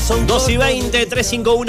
2:20,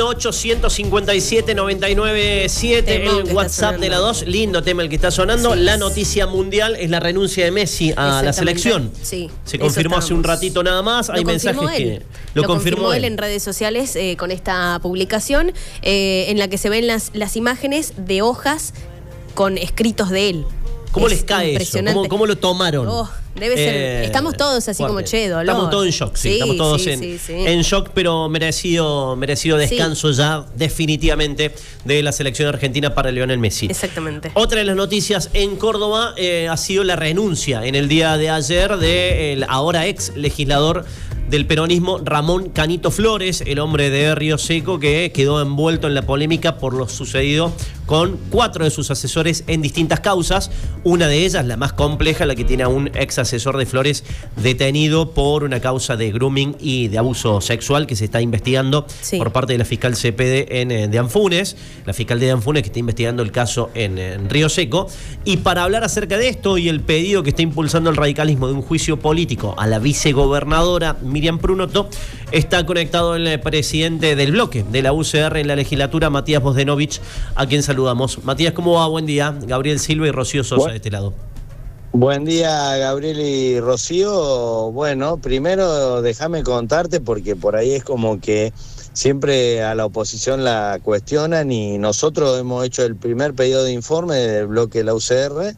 351-857-997, el WhatsApp de la 2. Lindo tema el que está sonando. Sí, la noticia mundial es la renuncia de Messi a la selección. Sí, se confirmó hace un ratito nada más. Hay mensajes que lo confirmó él en redes sociales con esta publicación en la que se ven las imágenes de hojas con escritos de él. ¿Cómo les cae eso? ¿Cómo lo tomaron? Debe ser. Estamos todos así fuerte. Como che, dolor. Estamos todos en shock, sí. Estamos todos en shock, pero merecido descanso ya definitivamente de la selección argentina para Lionel Messi. Exactamente. Otra de las noticias en Córdoba ha sido la renuncia en el día de ayer del ahora ex legislador del peronismo, Ramón Canito Flores, el hombre de Río Seco, que quedó envuelto en la polémica por lo sucedido con 4 de sus asesores en distintas causas. Una de ellas, la más compleja, la que tiene a un ex asesor de Flores detenido por una causa de grooming y de abuso sexual que se está investigando por parte de la fiscal CPD de Anfunes, la fiscal de Anfunes que está investigando el caso en Río Seco. Y para hablar acerca de esto y el pedido que está impulsando el radicalismo de un juicio político a la vicegobernadora Miriam Prunoto, está conectado el presidente del bloque de la UCR en la legislatura, Matías Bosdenovich, a quien saludamos. Matías, ¿cómo va? Buen día. Gabriel Silva y Rocío Sosa de este lado. Buen día, Gabriel y Rocío. Bueno, primero déjame contarte, porque por ahí es como que siempre a la oposición la cuestionan, y nosotros hemos hecho el primer pedido de informe del bloque de la UCR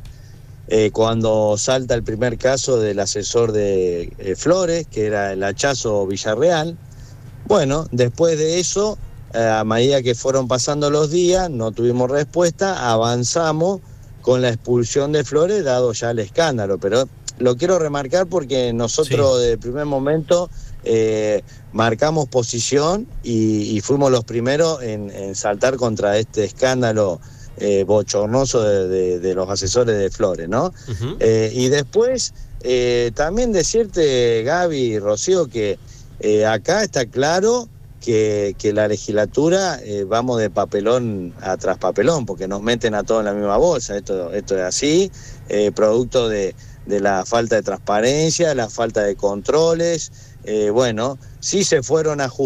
cuando salta el primer caso del asesor de Flores, que era el hachazo Villarreal. Bueno, después de eso, a medida que fueron pasando los días, no tuvimos respuesta, avanzamos con la expulsión de Flores, dado ya el escándalo. Pero lo quiero remarcar porque nosotros desde el primer momento marcamos posición y fuimos los primeros en saltar contra este escándalo bochornoso de los asesores de Flores, ¿no? Uh-huh. Y después también decirte, Gaby y Rocío, que acá está claro que la legislatura vamos de papelón a tras papelón, porque nos meten a todos en la misma bolsa. Esto es así, producto de la falta de transparencia, la falta de controles. Bueno, sí se fueron a